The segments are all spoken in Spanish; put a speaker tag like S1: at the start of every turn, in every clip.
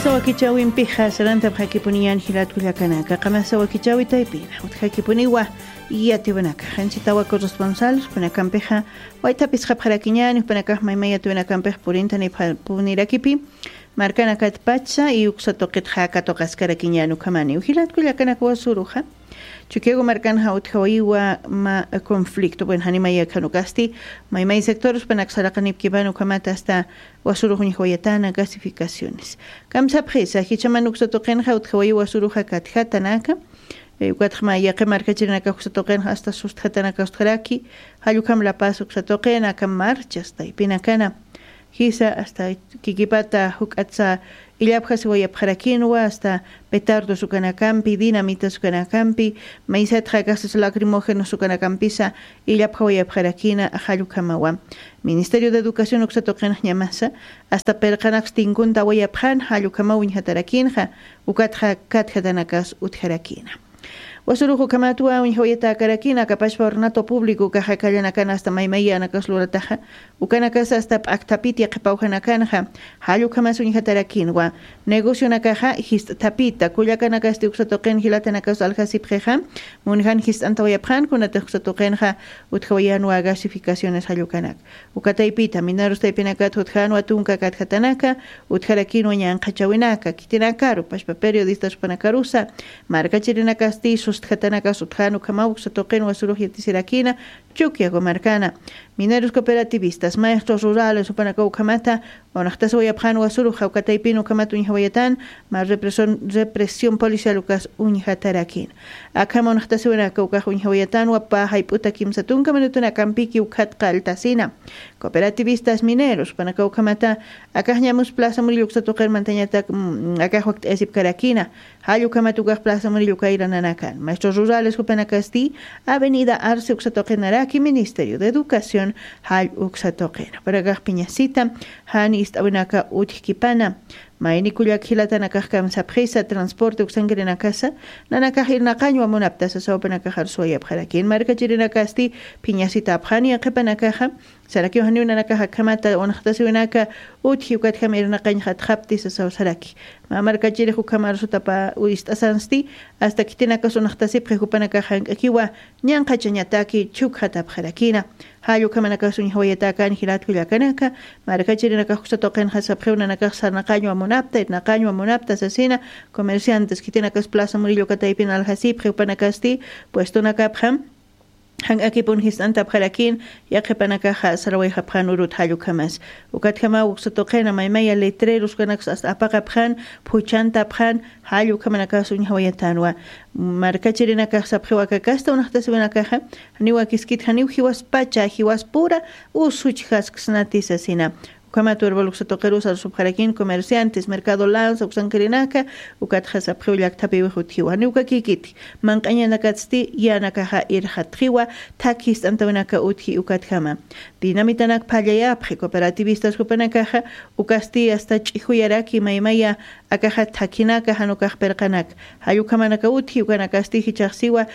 S1: Qamasa wakichawi mpija saranta bhakipuniyan hilatkullakanaka qamasa wakichawi taypina utkakipuniwa yatiwanaka hanchitawa corresponsales panakampeja waitapis qapqarakiñani panakaj maymaya tuwanakampej purintani punirakipi marcana katpacha y uksatoqit hakatoqaskarakiñanu kamani hilatkullakanaka wasuruja Chuquiego marcan hautjawaiwa ma conflicto buen hanimaya kanukasti maymay sectores panaxarakanip kibanu kamata hasta wasurujuñ hoyatana gasificaciones kamsa presa hichamanuk sotoqen hautjawaiwa wasuruja katjatanaka Ugatma yaqe markachirnaka huxatoqen hasta sustjatanaka ustjaraki hayukam la paz uxatoqen akam marchas taypinakana hisa hasta kikipata hukatsa Ilapja se voy a Paraquinua hasta petardo su canacampi, dinamita su canacampi, maizat gases lacrimógenos su canacampisa, Ilapja voy a Paraquina, a Hayukamawa. Ministerio de Educación Uxatoquen Yamasa, hasta Percanax Tingunta voy a Pan, Hayukamawin Hatarakinja, Ukatja Katjatanakas Utjarakina. Wasurujo kamatua unjoyeta karakina kapashpa ornato público kajakallanakan hasta maymaya nakaslurataja ukanakas hasta aktapiti qipawjanakanja halu kamas unjatarakinwa negocio nakaja hist tapita kullakanakas tiuxatoqen hilatanakas alhasipjeja munjan hist antawayapjan kunatexatoqenja utjawayanwa gasificaciones halukanak ukataypita minaros taypinakat utjanwa tunka katjatanaka utjarakinwa ñanqachawinaka kitinakaru pashpa periodistas panakarusa markachirinakasti Katanakas Utkanu Kamau Sotoquen Wasuruj Yatisirakina, Chukia Gomarcana, mineros cooperativistas, maestros rurales, Upanacau Kamata, Onachtasoyapjan Wasuruj, Haukataipino Kamatu Inhawayatan, más represión policial Lucas Unjatarakin. Akama Onachtasoyaka Unhawayatan, Wapa, Haiputa Kim Satun, Kamanutuna Kampiki Ukat Kaltasina, cooperativistas mineros, Panacau Kamata, Akañamus Plaza Muriluk Sotoquen Mantañata, Akahuakt Esip Karakina, Hayukamatugas Plaza Muriluk Airananakan. Maestros rurales Upanacasti, Avenida Arce Uxatoqenaraki, Ministerio de Educación, Hal Uxatoqen. Para Piñacita, Hanist Abenaka Utkipana, Mainikuyak Hilatanakam Sapresa, Transporte Uxangrenakasa, Nanakahir Nakaño Amonaptas, Sopanakajar Soya Parakin, Marca Chirinakasti, Piñacita Abhania Kepanakaja, Saraki Hanunaka Kamata, Onachtasunaka, Uthiukat Hamir Nakanjat Haptis, Saraki. Marca Chirihukamar Sutapa Uistasansti, hasta Kitinakas Onachtasip, Hupanakajan, Akiwa, Nyankachanyataki, Chukhatap Harakina. Hayu Kamanakasun Hoyatakan, Hilatkuyakanaka, Marca Chirinaka Husatoken Hasapuna Nakasar Nakaño Amonapta, Nakaño Amonapta, Asesina, comerciantes Kitinakas Plaza Murillo Kataipin al Hasip, Hupanakasti, Puesto Nakapham. Hang akipun his antapjarakin, yakepanakaja, saraway hapjan urut hayukamas. Ukatkama uxotokena, maymaya letreros kanax hasta apagapjan, puchantapjan, hayukamanakasun hawayatanwa. Markachirinaka sapjewakakasta, unahtasvenakaja, niwakiskit haniu, he was pacha, he was pura, usuchjas xnatisasina. Kamatu Erboluksotokerus al subjarakin, comerciantes, mercado lanza, uxankirinaka, ukatjas apjulak tapiwihutiwa, niukakikiti, mankañanakatsti, yanakaja irhatjiwa, takis antawenaka utji ukatkama. Dinamitanak payayapje, cooperativistas kupanakaja, ukasti hasta chihuyaraki, maymaya, akaja takinaka, hanukaj perkanak. Hayukamanaka utji, ukanakasti hichasiwa,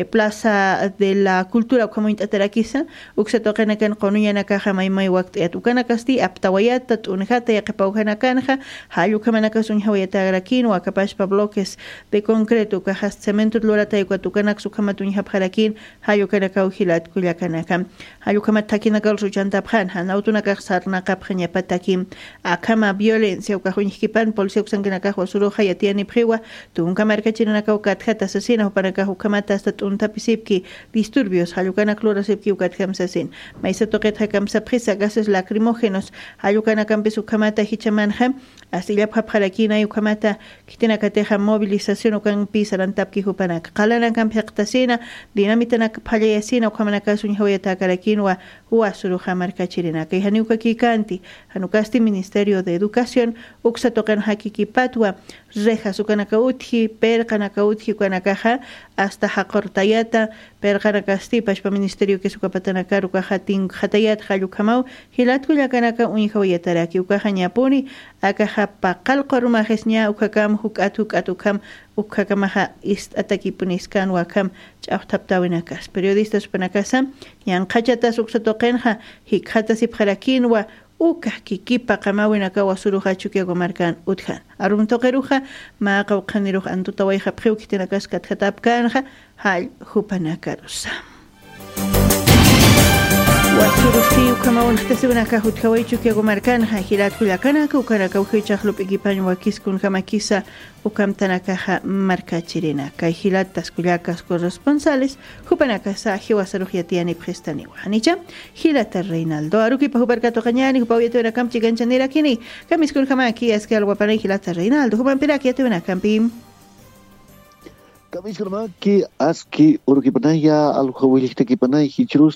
S1: Plaza de la Cultura, ukamuintaterakisa, uxatokenakan konuyanakaja, maymay waktiat, ukanakasti, apta Wayata unjata yakapaujanakanja, hayukamanakas unjawayatagarakin, wakapashpa bloques de concreto, cajas cemento lorata y cuatucanak sukamatuñapjarakin, hayukanakau hilat kuyakanakam, hayukamatakinakal suchantapjan, hanautunakaj sarnakapjañapatakim, akama violencia, ukajunjipan, policía uxankinakaj wasuruja yatiani priwa, tunkamarkachinakau katjata asesina, upanakaj ukamata hasta untapisipki, disturbios, hayukanak lorasipki ukatjamsasin, maisatoket hakamsa prisa, gases lacrimógenos, Ayukana Campesu Kamata Hichamanja, Astilla Papharakina, Yukamata, Kitinakateja, movilización, Ukan Pisarantapki Hupanak, Kalana Campectasina, Dinamitanak Payasina, Ukamanakas Unjoyata Karakinwa, Uasuruja Marcachirina, Hanuka Kikanti, Hanukasti Ministerio de Educación, Uxatokan Hakiki Patwa, Reja Sukanakauti, Perkanakauti, Kanakaja, hasta Hakortayata, Perkanakasti, Pashpa Ministerio que Sukapatanakaru, Kahatin, Hatayat, Hayukamau, Hilatkuyakanaka, Unjoyataraki, Ukahañapuni, Akaha Pakal Korumajesnia, Ukakam, Hukatukam, Ukakamaha ist Atakipuniskan, Wakam, Chautaptawinakas, periodistas Panakasa, Yankachatas Uxatokenja, Hikatas y Parakinwa, uka kikipa qamawina kawasuruja chukiago markan utjan arum toqeruja ma qawqaniruj antuta wayja pqiw kitinakas kathatapkanja hal hupanakarusa wasurusti ukamawan khtasibna ka hutkaway chukiago markan hilat kulakana ka ukaraka uhichaqlup ikipañ wakiskun kamakisa ukamtanaka markachirina kay hilat taskullakas corresponsales hupanakasa hiwasaruj yatiani prestani wanicha hilat Reinaldo arukipa huparkato qañani hupawyatuna kamchi ganchanira kini kamiskun kamaki askal wapanay hilat Reinaldo hupanpiraki yatuna kampi
S2: Kamiskurma ki aski urkipanaya alkhawilihta kipanay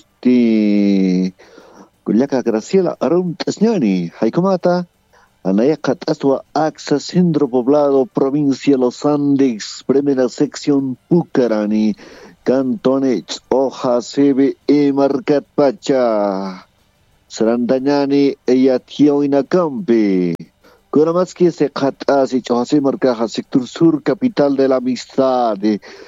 S2: hichrusti kullaka Graciela arum tasñani haykumata anayakat aswa Axa Centro Poblado Provincia Los Andes Primera Sección Pucarani Cantonech Hoja Sebe Marcat Pacha Sarandañani Eyatioina Campi Kuramaski se katasi Jose Marcaja Sector Sur Capital de la Amistad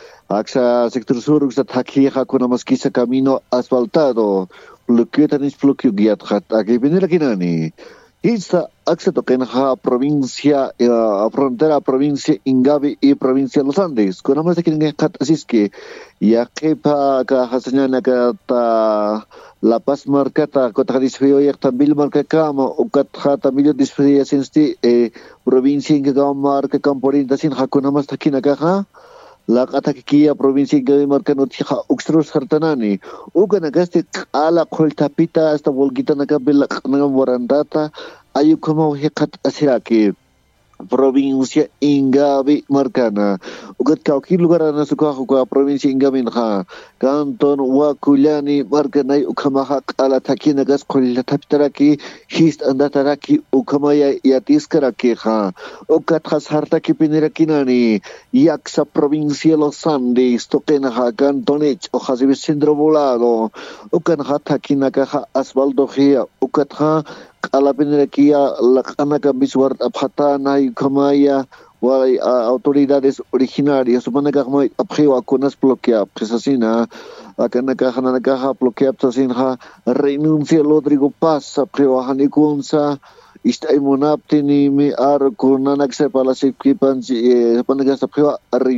S2: Axa Sector Sur Xatakija Kuramaski se camino asfaltado bloqueo tanis bloqueo guiat hat aquí viene la kinani esta Axa Tokenja provincia frontera provincia Ingavi y provincia Los Andes Kuramaski que hat asiski ya que pa ka hasanana ka ta La Paz marcata kota disfrio ya tambil marca kama o katha tambil disfrio sensti provincia Ingavi marca camporinta sin hakuna mas takina kaha la katakiya provincia Ingavi marca notiha uxtros hartanani ugana gaste ala koltapita hasta volgita nakabela nagamorandata ayu como hekat asiraki provincia Ingavi marcana ugat kauki lugar ana suka provincia Ingavi ha canton wakulani marcanay ukamaha ala takina gas kolla taptaraki hist andataraki ukamaya yatiskaraki ha ugat hasartaki pinirakinani yaksa provincia Los Andes tokena ha cantonech o hasibe centro volado ukan hatakina ka asfalto gia ugat ha ala pinirakia la anaka biswar abhatana ukamaya autoridades originarias suponga como apgeo conas bloquea presasina acá na caja bloquea presasina renuncia Rodrigo Paz apgeo hanikunsa ista imonaptini mi arkunanak sepala sikipan suponga apgeo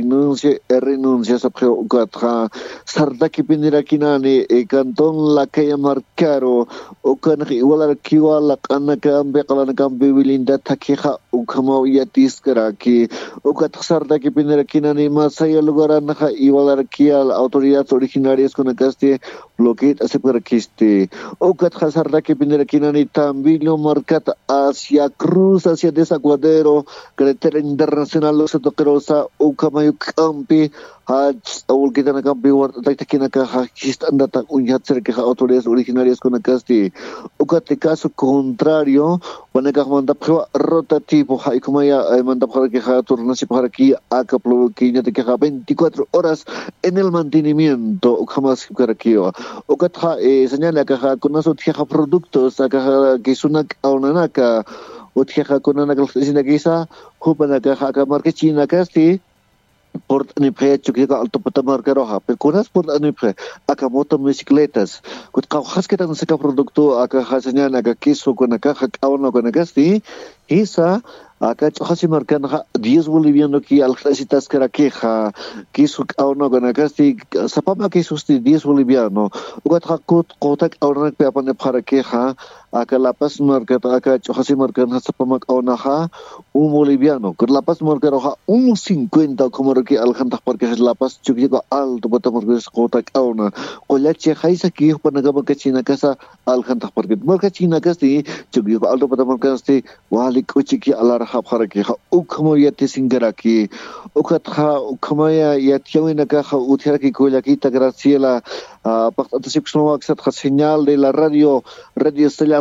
S2: renuncia apgeo ukatra sardaki pinirakinani canton la calle marcaro ukan igual kiwa la kanaka ambekala kambe wilinda takija ukama yatiskaraki ukat sardaki pinirakinani masaya lugaranaja igual kia autoridades originarias con akaste bloqueat aseparakiste ukat sardaki pinirakinani tambilio marcata hacia Cruz hacia Desaguadero carretera internacional Los Toquerosa ukama yukampi haj awulkita na kampi takina ka hist andata unyat cerca autoridades originarias con akaste ukate caso contrario wanaka mandap rotativo hay como ya mandap que turnos para aquí acá que 24 horas en el mantenimiento jamás aquí ukatha señala que con eso tija productos acá que suena aunanaka utija con una que hupana que marca china casti Port Anipre chukiga alto patamar karoha pekunas Port Anipre aka moto bicicletas kut kau khas kita saka produkto aka khasnya naga kiso kona ka khawno kona gasti hisa aka chhasi markan 10 boliviano ki alkhasitas kara keha kiso kawno kona gasti sapama kisusti 10 boliviano ugat khakut qotak awnak pe apane phara keha aka lapas markat aka chhasi markan sapama kawna ha boliviano kut lapas markaroha 50 como que aljantas porque es la paz chukiga alto potamos que kota kauna qolache khaisa ki panaga ka china kasa aljantas porque marka china kasti chukiga alto potamos kasti wali kuchiki alar ha faraki ukmo yati singaraki ukatha ukmaya yatiwina ka uthiraki kolaki ta Graciela participación aksat señal de la radio Estela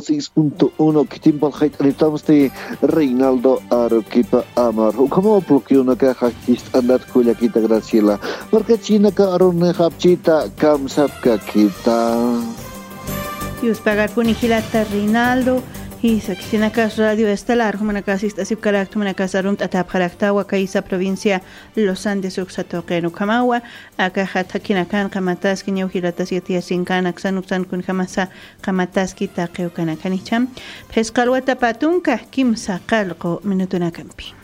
S2: 106.1 que tiempo el Reinaldo Aroquipa Amar como bloqueo na ka andat kolakita Graciela porque china ka aron hapchita kamsap ka kita
S1: Yus pagar punihilata Reinaldo Isa Kisinakas Radio Estelar, Humanacas Istasip Carácter, Humanacas Arunt Atap Caractagua, Caisa Provincia Los Andes Uxatoqueno Camagua, Acaja Taquinacan, Camataski, Ñauhiratas y Tiasincan, Axanuxan con Jamasa, Camataski, Taqueucanacanicham, Pescalueta Patunca, Kim Sacalco, Minutunacampi.